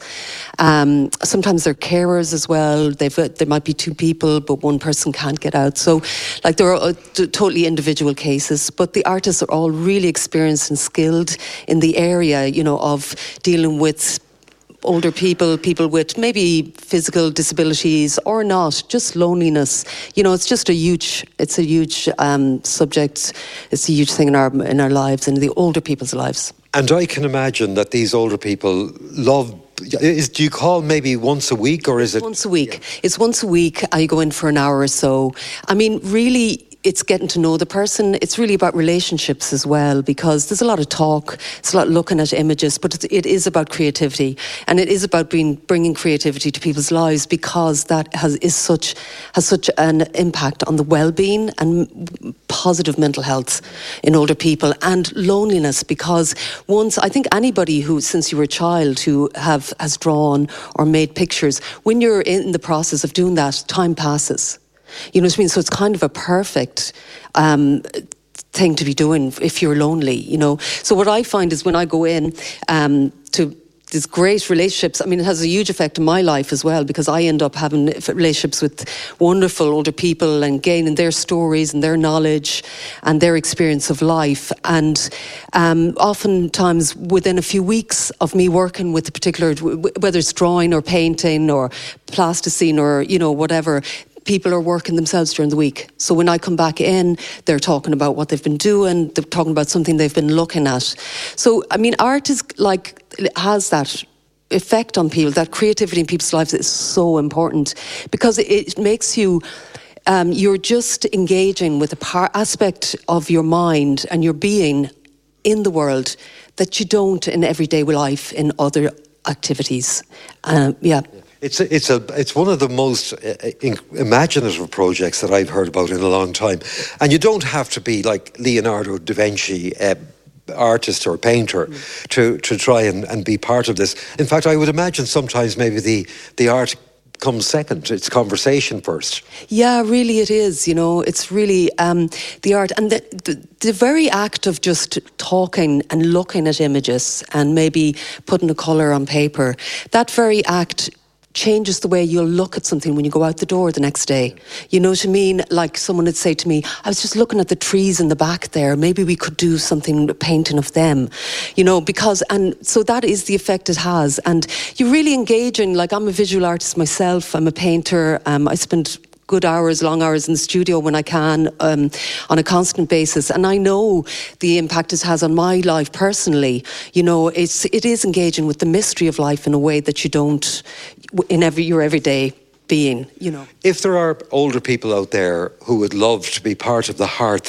Speaker 21: Um, sometimes they're carers as well. They've, uh, there might be two people, but one person can't get out. So, like, there are uh, t- totally individual cases, but the artists are all really experienced and skilled in the area, you know, of dealing with older people, people with maybe physical disabilities or not, just loneliness. You know, it's just a huge, it's a huge um, subject. It's a huge thing in our in our lives and the older people's lives.
Speaker 8: And I can imagine that these older people love. Is, do you call maybe once a week or is it?
Speaker 21: Once a week. Yeah. It's once a week. I go in for an hour or so. I mean, really, it's getting to know the person. It's really about relationships as well, because there's a lot of talk, it's a lot of looking at images, but it is about creativity, and it is about being, bringing creativity to people's lives, because that has is such has such an impact on the well-being and positive mental health in older people, and loneliness. Because once, I think anybody who, since you were a child, who have has drawn or made pictures, when you're in the process of doing that, time passes. You know what I mean? So it's kind of a perfect um, thing to be doing if you're lonely, you know. So what I find is when I go in um, to these great relationships, I mean, it has a huge effect on my life as well, because I end up having relationships with wonderful older people and gaining their stories and their knowledge and their experience of life. And um, oftentimes within a few weeks of me working with a particular, whether it's drawing or painting or plasticine or, you know, whatever, people are working themselves during the week. So when I come back in, they're talking about what they've been doing, they're talking about something they've been looking at. So, I mean, art is like, it has that effect on people, that creativity in people's lives is so important, because it, it makes you, um, you're just engaging with a par- aspect of your mind and your being in the world that you don't in everyday life in other activities. Uh, yeah.
Speaker 8: It's a, it's a it's one of the most uh, imaginative projects that I've heard about in a long time, and you don't have to be like Leonardo da Vinci, uh, artist or painter, mm. to to try and, and be part of this. In fact, I would imagine sometimes maybe the the art comes second. It's conversation first.
Speaker 21: Yeah, really, it is. You know, it's really um, the art and the, the the very act of just talking and looking at images and maybe putting a colour on paper. That very act changes the way you'll look at something when you go out the door the next day. You know what I mean? Like someone would say to me, I was just looking at the trees in the back there, maybe we could do something, painting of them, you know, because, and so that is the effect it has. And you're really engaging, like I'm a visual artist myself, I'm a painter, um, I spend good hours, long hours in the studio when I can, um, on a constant basis. And I know the impact it has on my life personally. You know, it's, it is engaging with the mystery of life in a way that you don't in every your everyday being, you know.
Speaker 8: If there are older people out there who would love to be part of the Hearth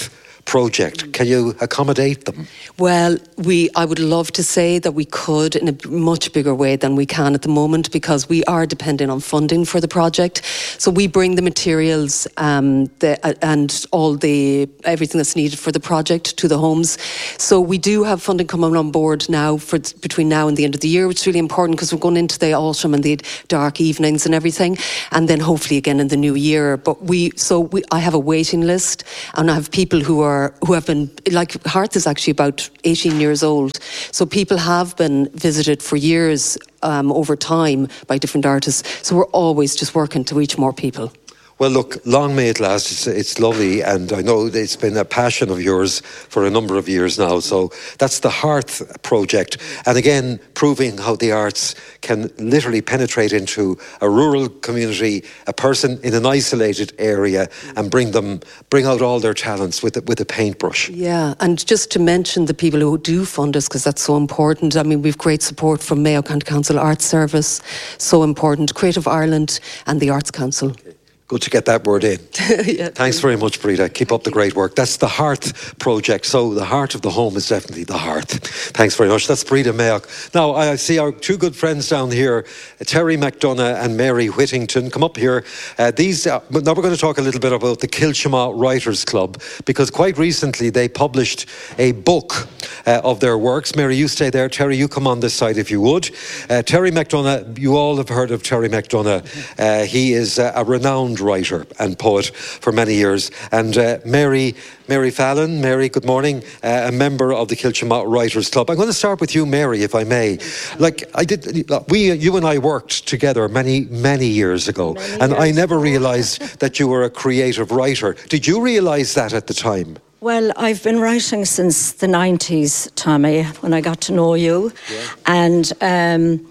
Speaker 8: project. Can you accommodate them?
Speaker 21: Well, we I would love to say that we could in a much bigger way than we can at the moment, because we are dependent on funding for the project. So we bring the materials um, the, uh, and all the everything that's needed for the project to the homes. So we do have funding coming on board now for between now and the end of the year, which is really important because we're going into the autumn and the dark evenings and everything, and then hopefully again in the new year. But we so we I have a waiting list, and I have people who are who have been, like Hearth is actually about eighteen years old, so people have been visited for years um, over time by different artists. So we're always just working to reach more people.
Speaker 8: Well, look, long may it last. It's, it's lovely, and I know it's been a passion of yours for a number of years now. So that's the Hearth project. And again, proving how the arts can literally penetrate into a rural community, a person in an isolated area, and bring them, bring out all their talents with a, with a paintbrush.
Speaker 21: Yeah, and just to mention the people who do fund us, because that's so important. I mean, we've great support from Mayo County Council Arts Service, so important, Creative Ireland and the Arts Council. Okay.
Speaker 8: Good to get that word in.
Speaker 21: Yeah,
Speaker 8: Thanks very much, Breda. Keep up the great work. That's the Hearth project. So the heart of the home is definitely the hearth. Thanks very much. That's Breda Mayock. Now, I see our two good friends down here, Terry McDonough and Mary Whittington. Come up here. Uh, these. Uh, now we're going to talk a little bit about the Kilchama Writers Club, because quite recently they published a book uh, of their works. Mary, you stay there. Terry, you come on this side if you would. Uh, Terry McDonough, you all have heard of Terry McDonough. Uh, he is uh, a renowned writer and poet for many years. And uh, Mary Mary Fallon, Mary, good morning, uh, a member of the Kilchama Writers Club. I'm going to start with you, Mary, if I may. Like I did, we, you and I worked together many, many years ago, many and years I never realised that you were a creative writer. Did you realise that at the time?
Speaker 1: Well, I've been writing since the nineties, Tommy, when I got to know you, yeah. and. Um,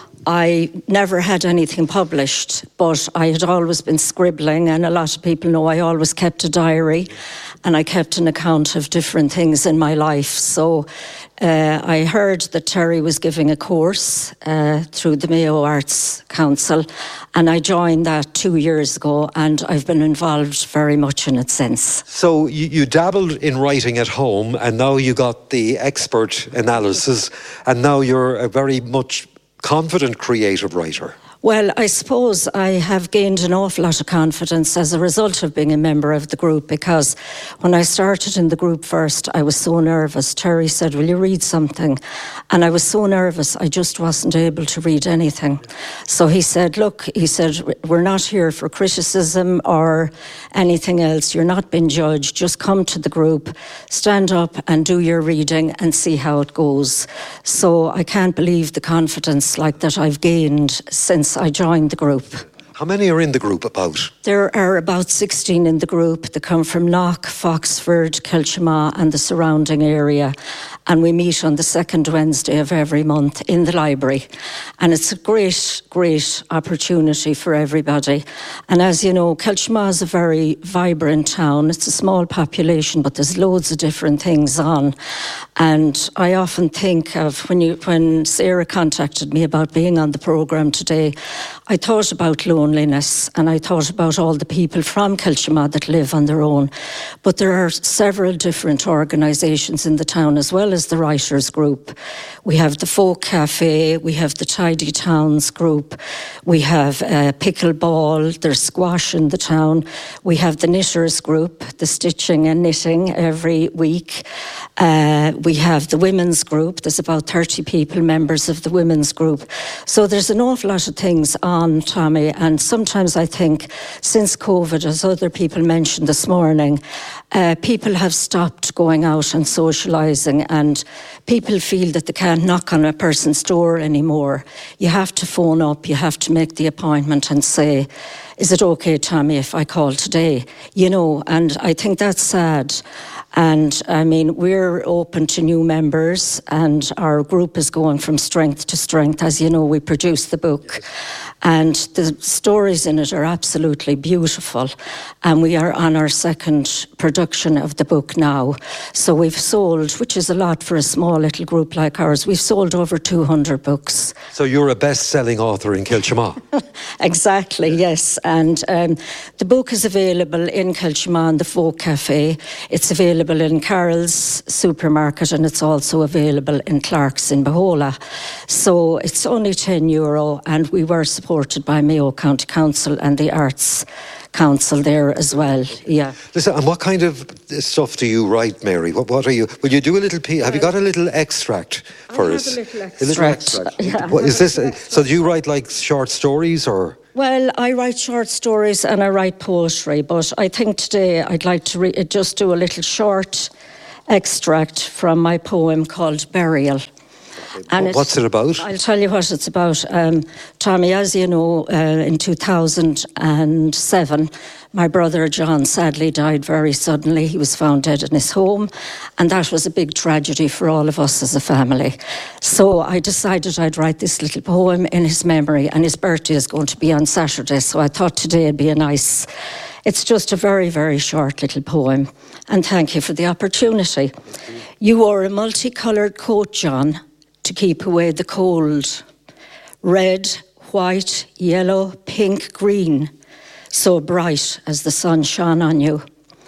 Speaker 1: I never had anything published, but I had always been scribbling, and a lot of people know I always kept a diary, and I kept an account of different things in my life. So uh, I heard that Terry was giving a course uh, through the Mayo Arts Council, and I joined that two years ago, and I've been involved very much in it since.
Speaker 8: So you, you dabbled in writing at home, and now you got the expert analysis, and now you're a very much confident creative writer.
Speaker 1: Well, I suppose I have gained an awful lot of confidence as a result of being a member of the group, because when I started in the group first, I was so nervous. Terry said, will you read something? And I was so nervous, I just wasn't able to read anything. So he said, look, he said, we're not here for criticism or anything else. You're not being judged. Just come to the group, stand up and do your reading and see how it goes. So I can't believe the confidence like that I've gained since I joined the group.
Speaker 8: How many are in the group about?
Speaker 1: There are about sixteen in the group. They come from Knock, Foxford, Kilchama and the surrounding area. And we meet on the second Wednesday of every month in the library. And it's a great, great opportunity for everybody. And as you know, Kilchama is a very vibrant town. It's a small population, but there's loads of different things on. And I often think of when you, when Sarah contacted me about being on the programme today, I thought about loneliness, and I thought about all the people from Kilchama that live on their own. But there are several different organisations in the town, as well as the Writers Group. We have the Folk Cafe, we have the Tidy Towns Group, we have uh, pickleball, there's squash in the town, we have the Knitters Group, the stitching and knitting every week. Uh, we have the Women's Group, there's about thirty people, members of the Women's Group. So there's an awful lot of things on, Tommy, and sometimes I think since COVID, as other people mentioned this morning, uh, people have stopped going out and socialising, and people feel that they can't knock on a person's door anymore. You have to phone up, you have to make the appointment and say, is it okay, Tommy, if I call today? You know, and I think that's sad. And I mean, we're open to new members, and our group is going from strength to strength. As you know, we produced the book, and the stories in it are absolutely beautiful, and we are on our second production of the book now. So we've sold, which is a lot for a small little group like ours, we've sold over two hundred books.
Speaker 8: So you're a best-selling author in Kilchima.
Speaker 1: Exactly, yes. And um, the book is available in Kilchima in the Folk Cafe. It's available in Carroll's supermarket, and it's also available in Clark's in Bahola. So it's only ten euro, and we were supported by Mayo County Council and the Arts Council there as well. Yeah.
Speaker 8: Listen, and what kind of stuff do you write, Mary? What, what are you? Will you do a little piece? Have you got a little extract for
Speaker 1: I
Speaker 8: us?
Speaker 1: have a little extract.
Speaker 8: A little extract.
Speaker 1: Yeah,
Speaker 8: what is this? So do you write like short stories or?
Speaker 1: Well, I write short stories and I write poetry, but I think today I'd like to re- just do a little short extract from my poem called Burial.
Speaker 8: And what's it about?
Speaker 1: I'll tell you what it's about. Um, Tommy, as you know, uh, in two thousand seven, my brother John sadly died very suddenly. He was found dead in his home, and that was a big tragedy for all of us as a family. So I decided I'd write this little poem in his memory, and his birthday is going to be on Saturday, so I thought today would be a nice... It's just a very, very short little poem, and thank you for the opportunity. You wore a multicoloured coat, John, to keep away the cold. Red, white, yellow, pink, green, so bright as the sun shone on you.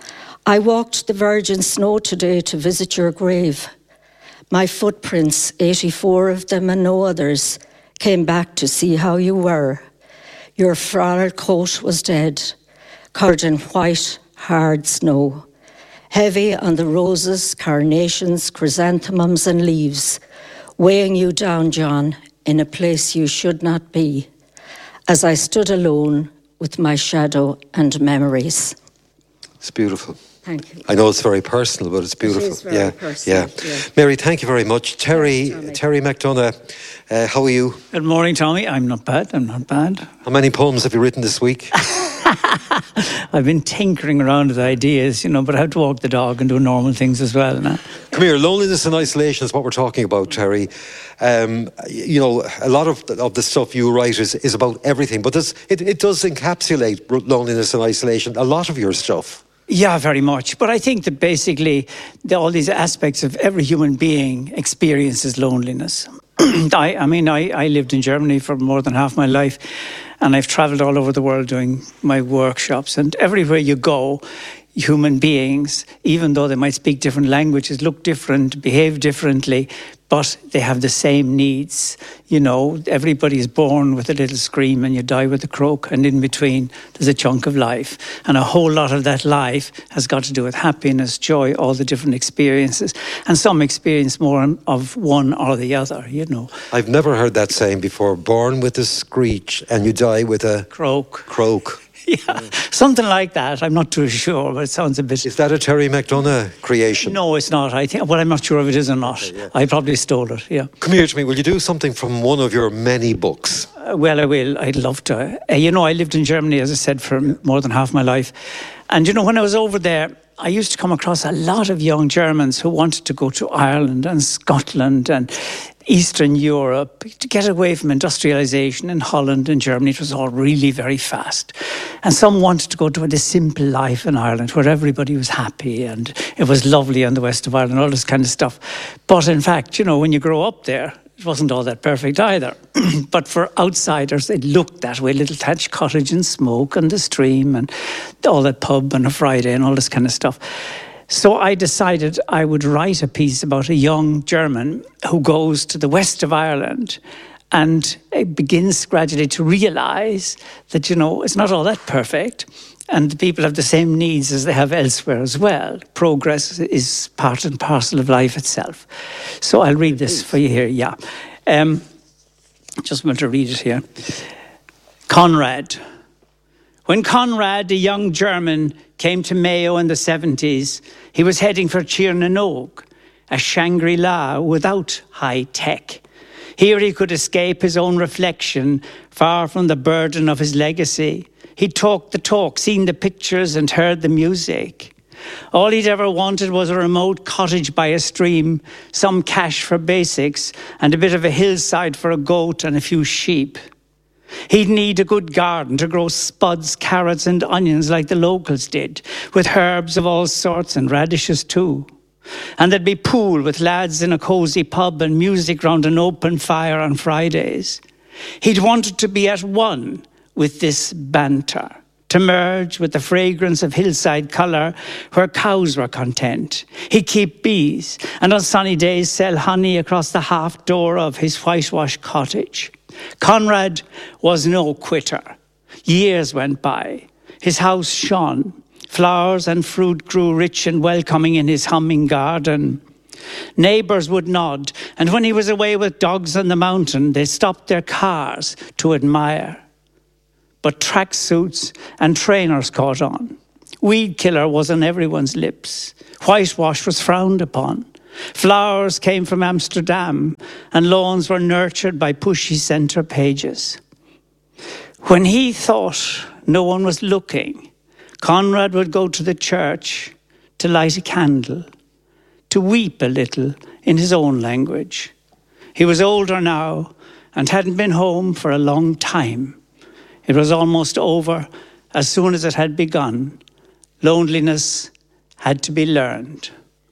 Speaker 1: I walked the virgin snow today to visit your grave. My footprints, eighty-four of them and no others, came back to see how you were. Your floral coat was dead, covered in white, hard snow, heavy on the roses, carnations, chrysanthemums and leaves, weighing you down, John, in a place you should not be, as I stood alone with my shadow and memories.
Speaker 8: It's beautiful.
Speaker 1: Thank you.
Speaker 8: I know it's very personal, but it's beautiful.
Speaker 1: It is very
Speaker 8: yeah,
Speaker 1: personal,
Speaker 8: yeah.
Speaker 1: yeah.
Speaker 8: Mary, thank you very much. Terry,
Speaker 1: Thanks,
Speaker 8: Terry McDonough, uh, how are you?
Speaker 3: Good morning, Tommy. I'm not bad. I'm not bad.
Speaker 8: How many poems have you written this week?
Speaker 3: I've been tinkering around with ideas, you know, but I have to walk the dog and do normal things as well. No?
Speaker 8: Come here, loneliness and isolation is what we're talking about, Terry. Um, you know, a lot of of the stuff you write is, is about everything, but this, it, it does encapsulate loneliness and isolation, a lot of your stuff.
Speaker 3: Yeah, very much. But I think that basically the, all these aspects of every human being experiences loneliness. I, I mean, I, I lived in Germany for more than half my life, and I've travelled all over the world doing my workshops. And everywhere you go, human beings, even though they might speak different languages, look different, behave differently, but they have the same needs. You know, everybody is born with a little scream and you die with a croak, and in between there's a chunk of life. And a whole lot of that life has got to do with happiness, joy, all the different experiences. And some experience more of one or the other, you know.
Speaker 8: I've never heard that saying before. Born with a screech and you die with a...
Speaker 3: Croak.
Speaker 8: Croak.
Speaker 3: Yeah, something like that. I'm not too sure, but it sounds a bit...
Speaker 8: Is that a Terry McDonough creation?
Speaker 3: No, it's not. I think, well, I'm not sure if it is or not. Okay, yeah. I probably stole it, yeah.
Speaker 8: Come here to me. Will you do something from one of your many books?
Speaker 3: Uh, well, I will. I'd love to. Uh, you know, I lived in Germany, as I said, for more than half my life. And, you know, when I was over there, I used to come across a lot of young Germans who wanted to go to Ireland and Scotland and Eastern Europe to get away from industrialisation. In Holland and Germany, it was all really very fast. And some wanted to go to a simple life in Ireland where everybody was happy and it was lovely on the west of Ireland, all this kind of stuff. But in fact, you know, when you grow up there, it wasn't all that perfect either. But for outsiders, it looked that way. Little thatched cottage and smoke and the stream and all that pub on a Friday and all this kind of stuff. So I decided I would write a piece about a young German who goes to the west of Ireland and begins gradually to realise that, you know, it's not all that perfect. And the people have the same needs as they have elsewhere as well. Progress is part and parcel of life itself. So I'll read this for you here, yeah. Um, just want to read it here. Conrad. When Conrad, a young German, came to Mayo in the seventies, he was heading for Tirnanog, a Shangri-La without high tech. Here he could escape his own reflection, far from the burden of his legacy. He'd talked the talk, seen the pictures and heard the music. All he'd ever wanted was a remote cottage by a stream, some cash for basics, and a bit of a hillside for a goat and a few sheep. He'd need a good garden to grow spuds, carrots and onions like the locals did, with herbs of all sorts and radishes too. And there'd be pool with lads in a cosy pub and music round an open fire on Fridays. He'd wanted to be at one with this banter, to merge with the fragrance of hillside colour where cows were content. He'd keep bees and on sunny days sell honey across the half door of his whitewashed cottage. Conrad was no quitter. Years went by. His house shone. Flowers and fruit grew rich and welcoming in his humming garden. Neighbours would nod, and when he was away with dogs on the mountain, they stopped their cars to admire. But tracksuits and trainers caught on. Weed killer was on everyone's lips. Whitewash was frowned upon. Flowers came from Amsterdam, and lawns were nurtured by pushy centre pages. When he thought no one was looking, Conrad would go to the church to light a candle, to weep a little in his own language. He was older now and hadn't been home for a long time. It was almost over as soon as it had begun. Loneliness had to be learned.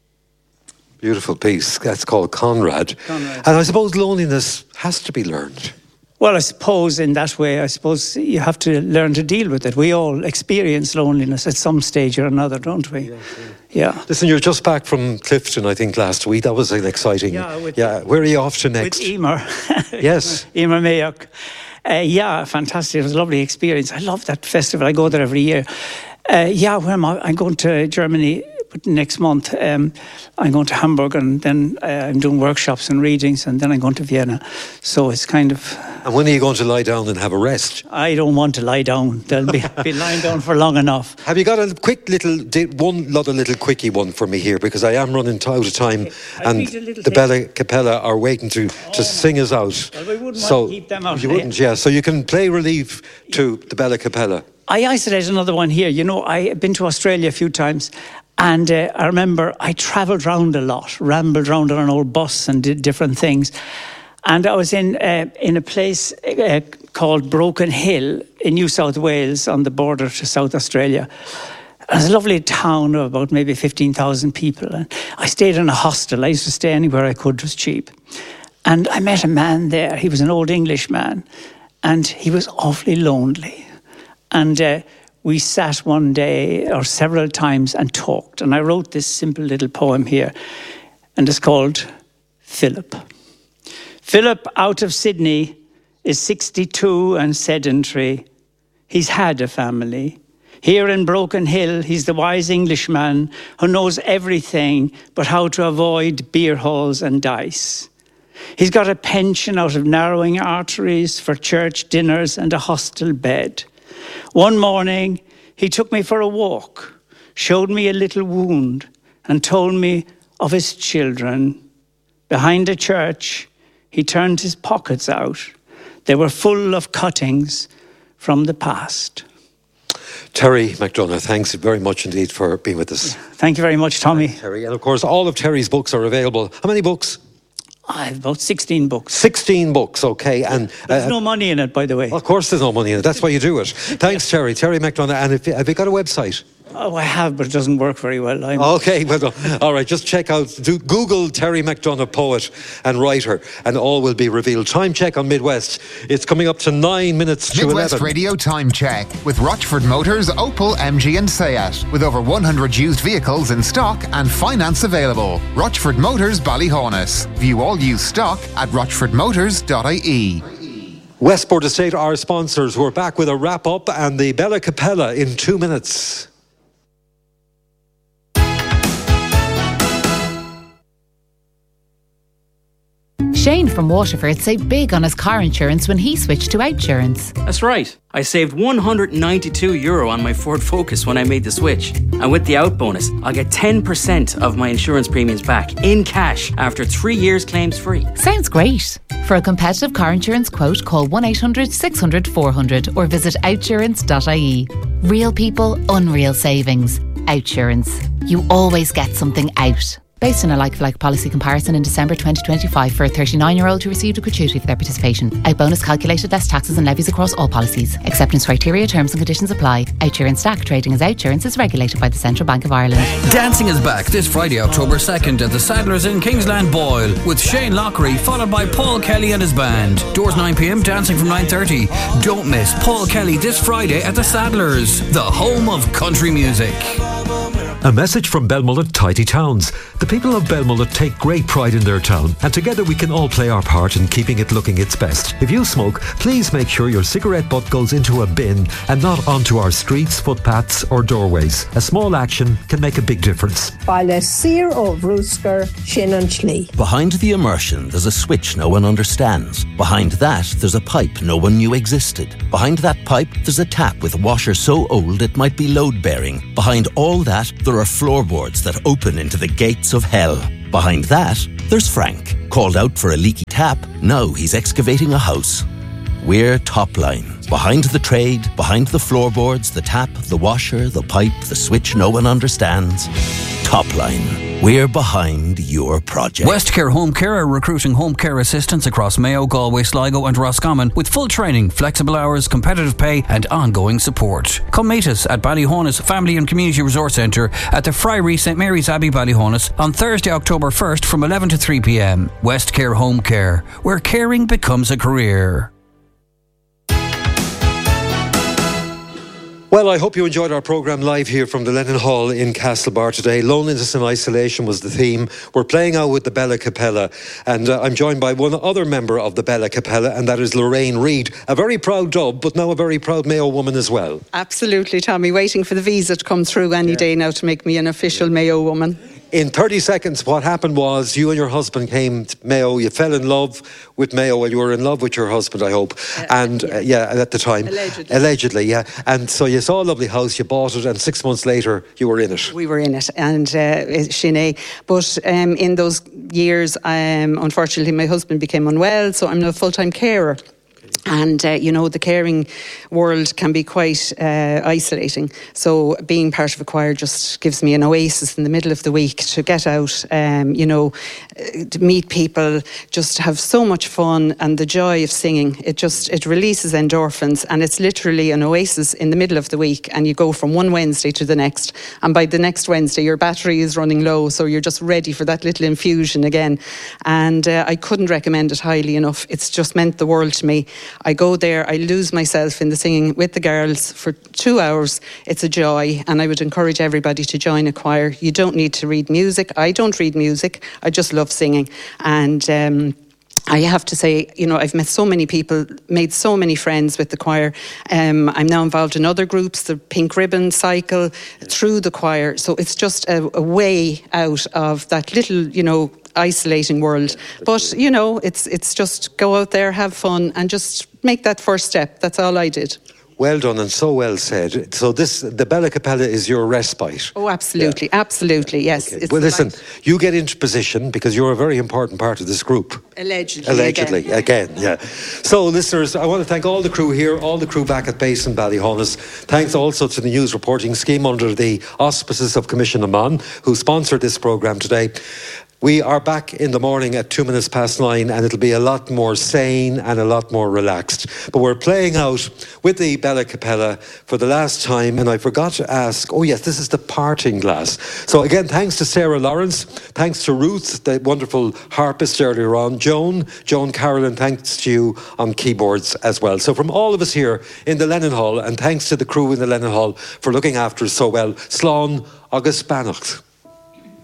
Speaker 8: Beautiful piece. That's called Conrad. Conrad. And I suppose loneliness has to be learned.
Speaker 3: Well, I suppose in that way, I suppose you have to learn to deal with it. We all experience loneliness at some stage or another, don't we? Yeah. yeah.
Speaker 8: yeah. Listen, you're just back from Clifton, I think, last week. That was an exciting...
Speaker 3: Yeah. With,
Speaker 8: yeah. Where are you off to next?
Speaker 3: With Emer.
Speaker 8: Yes.
Speaker 3: Emer Mayock. Uh, yeah, fantastic. It was a lovely experience. I love that festival. I go there every year. Uh, yeah, where am I? I'm going to Germany next month. Um, I'm going to Hamburg, and then uh, I'm doing workshops and readings, and then I'm going to Vienna. So it's kind of...
Speaker 8: And when are you going to lie down and have a rest?
Speaker 3: I don't want to lie down. They'll be, be lying down for long enough.
Speaker 8: Have you got a quick little, one other little quickie one for me here? Because I am running out of time, okay. and the Bella Capella are waiting to, to oh, sing us out.
Speaker 3: Well, we wouldn't
Speaker 8: so
Speaker 3: want to keep them out.
Speaker 8: You wouldn't, yeah. So you can play relief to the Bella Capella.
Speaker 3: I isolate another one here. You know, I've been to Australia a few times, and uh, I remember I travelled around a lot, rambled around on an old bus and did different things. And I was in uh, in a place uh, called Broken Hill in New South Wales on the border to South Australia. It was a lovely town of about maybe fifteen thousand people. And I stayed in a hostel. I used to stay anywhere I could, it was cheap. And I met a man there. He was an old English man, and he was awfully lonely. And uh, we sat one day or several times and talked. And I wrote this simple little poem here, and it's called Philip. Philip, out of Sydney, is sixty-two and sedentary. He's had a family. Here in Broken Hill, he's the wise Englishman who knows everything but how to avoid beer halls and dice. He's got a pension out of narrowing arteries for church dinners and a hostel bed. One morning, he took me for a walk, showed me a little wound, and told me of his children. Behind a church, he turned his pockets out. They were full of cuttings from the past.
Speaker 8: Terry McDonough, thanks very much indeed for being with us.
Speaker 3: Thank you very much, Tommy.
Speaker 8: Thanks, Terry. And of course, all of Terry's books are available. How many books?
Speaker 3: I have about sixteen books.
Speaker 8: sixteen books, okay. And uh,
Speaker 3: there's no money in it, by the way.
Speaker 8: Of course there's no money in it. That's why you do it. Thanks, Terry. Terry McDonough. And if, have you got a website?
Speaker 3: Oh, I have, but it doesn't work very well. I'm...
Speaker 8: Okay, well, all right, just check out, do Google Terry McDonough, poet and writer, and all will be revealed. Time check on Midwest. It's coming up to nine minutes to
Speaker 2: Midwest
Speaker 8: eleven.
Speaker 2: Radio Time Check with Rochford Motors, Opel, M G and Seat. With over one hundred used vehicles in stock and finance available. Rochford Motors, Ballyhonus. View all used stock at rochford motors dot I E.
Speaker 8: Westport Estate, our sponsors. We're back with a wrap-up and the Bella Capella in two minutes.
Speaker 22: Shane from Waterford saved big on his car insurance when he switched to Outsurance.
Speaker 23: That's right. I saved one hundred ninety-two euro on my Ford Focus when I made the switch. And with the out bonus, I'll get ten percent of my insurance premiums back in cash after three years claims free.
Speaker 22: Sounds great. For a competitive car insurance quote, call one eight hundred six hundred four hundred or visit outsurance dot I E. Real people, unreal savings. Outsurance. You always get something out. Based on a like-for-like policy comparison in December twenty twenty-five for a thirty-nine-year-old who received a gratuity for their participation. Out bonus calculated less taxes and levies across all policies. Acceptance criteria, terms and conditions apply. Outsurance Stack trading as Outsurance is regulated by the Central Bank of Ireland.
Speaker 4: Dancing is back this Friday, October second at the Saddlers in Kingsland Boyle with Shane Lockery followed by Paul Kelly and his band. Doors nine p m, dancing from nine thirty. Don't miss Paul Kelly this Friday at the Saddlers, the home of country music.
Speaker 17: A message from Belmullet Tidy Towns. The people of Belmullet take great pride in their town, and together we can all play our part in keeping it looking its best. If you smoke, please make sure your cigarette butt goes into a bin and not onto our streets, footpaths or doorways. A small action can make a big difference.
Speaker 5: Baile Sir of Roosker, Shin and Schlee.
Speaker 6: Behind the immersion, there's a switch no one understands. Behind that, there's a pipe no one knew existed. Behind that pipe, there's a tap with a washer so old it might be load-bearing. Behind all that, there are floorboards that open into the gates of hell. Behind that, there's Frank. Called out for a leaky tap, now he's excavating a house. We're Topline. Behind the trade, behind the floorboards, the tap, the washer, the pipe, the switch no one understands. Topline. We're behind your project.
Speaker 4: Westcare Home Care are recruiting home care assistants across Mayo, Galway, Sligo and Roscommon with full training, flexible hours, competitive pay and ongoing support. Come meet us at Ballyhonus Family and Community Resource Centre at the Friary St Mary's Abbey, Ballyhonus on Thursday, October first from eleven to three p m. Westcare Home Care, where caring becomes a career.
Speaker 8: Well, I hope you enjoyed our programme live here from the Lennon Hall in Castlebar today. Loneliness and isolation was the theme. We're playing out with the Bella Capella, and uh, I'm joined by one other member of the Bella Capella, and that is Lorraine Reid, a very proud dub, but now a very proud Mayo woman as well.
Speaker 24: Absolutely, Tommy. Waiting for the visa to come through any yeah. day now to make me an official Mayo woman.
Speaker 8: In thirty seconds, what happened was you and your husband came to Mayo. You fell in love with Mayo. Well, you were in love with your husband, I hope. Uh, and yeah. Uh, yeah, at the time.
Speaker 24: Allegedly.
Speaker 8: Allegedly, yeah. And so you saw a lovely house, you bought it, and six months later, you were in it.
Speaker 24: We were in it, and uh, Sinead. But um, in those years, um, unfortunately, my husband became unwell, so I'm now a full-time carer. And, uh, you know, the caring world can be quite uh, isolating. So being part of a choir just gives me an oasis in the middle of the week to get out, um, you know, to meet people, just have so much fun, and the joy of singing. It just, it releases endorphins, and it's literally an oasis in the middle of the week, and you go from one Wednesday to the next. And by the next Wednesday, your battery is running low, so you're just ready for that little infusion again. And uh, I couldn't recommend it highly enough. It's just meant the world to me. I go there, I lose myself in the singing with the girls for two hours. It's a joy, and I would encourage everybody to join a choir. You don't need to read music. I don't read music. I just love singing. And um, I have to say, you know, I've met so many people, made so many friends with the choir. Um, I'm now involved in other groups, the Pink Ribbon Cycle, through the choir. So it's just a, a way out of that little, you know, isolating world. But, you know, it's it's just go out there, have fun, and just make that first step. That's all I did.
Speaker 8: Well done and so well said. So this, the Bella Capella is your respite.
Speaker 24: Oh, absolutely, yeah. absolutely, yes.
Speaker 8: Okay. Well, listen, light. You get into position because you're a very important part of this group.
Speaker 24: Allegedly.
Speaker 8: Allegedly, again. again, yeah. So, listeners, I want to thank all the crew here, all the crew back at Base and Ballyhonus. Thanks also to the News Reporting Scheme under the auspices of Commission Amman, who sponsored this programme today. We are back in the morning at two minutes past nine, and it'll be a lot more sane and a lot more relaxed. But we're playing out with the Bella Capella for the last time, and I forgot to ask, oh yes, this is the parting glass. So again, thanks to Sarah Lawrence, thanks to Ruth, the wonderful harpist earlier on, Joan, Joan Carolyn, thanks to you on keyboards as well. So from all of us here in the Lennon Hall, and thanks to the crew in the Lennon Hall for looking after us so well, Slán agus Beannacht.